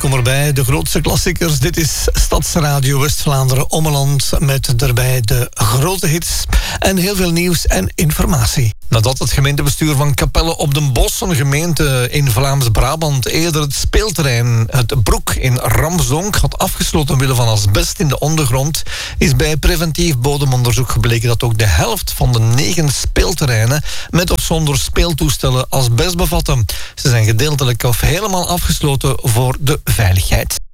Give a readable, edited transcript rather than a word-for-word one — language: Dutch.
Welkom erbij, de grootste klassiekers. Dit is Stadsradio West-Vlaanderen Ommeland met daarbij de grote hits en heel veel nieuws en informatie. Nadat het gemeentebestuur van Capelle op den Bosch, een gemeente in Vlaams-Brabant, eerder het speelterrein Het Broek in Ramsdonk had afgesloten omwille van asbest in de ondergrond, is bij preventief bodemonderzoek gebleken dat ook de helft van de 9 speelterreinen met of zonder speeltoestellen asbest bevatten. Ze zijn gedeeltelijk of helemaal afgesloten voor de veiligheid.